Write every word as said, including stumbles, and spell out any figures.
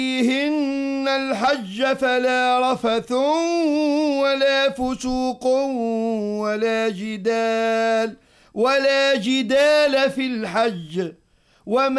فيهن الحج فلا رفث ولا فسوق ولا جدال ولا جدال في الحج وما